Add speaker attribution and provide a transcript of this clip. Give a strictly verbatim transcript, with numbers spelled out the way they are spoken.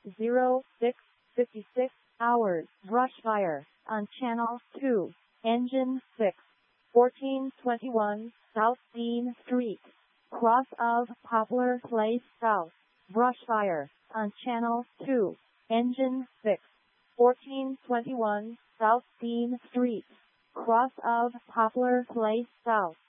Speaker 1: zero six fifty-six hours. Brush fire on Channel two. Engine six. fourteen twenty-one South Dean Street, cross of Poplar Place South. Brush fire on Channel two. Engine six. fourteen twenty-one South Dean Street, cross of Poplar Place South.